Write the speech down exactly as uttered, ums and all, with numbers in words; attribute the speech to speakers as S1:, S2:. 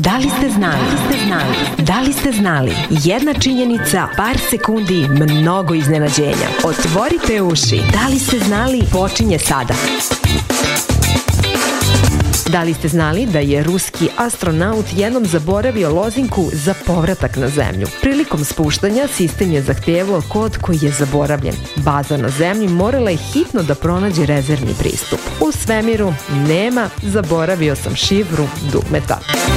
S1: Da li ste znali? Da li ste znali? Da li ste znali? Jedna činjenica, par sekundi, mnogo iznenađenja. Otvorite uši. Da li ste znali? Počinje sada. Da li ste znali da je ruski astronaut jednom zaboravio lozinku za povratak na Zemlju? Prilikom spuštanja sistem je zahtevao kod koji je zaboravljen. Baza na Zemlji morala je hitno da pronađe rezervni pristup. U svemiru nema zaboravio sam šifru dugmeta.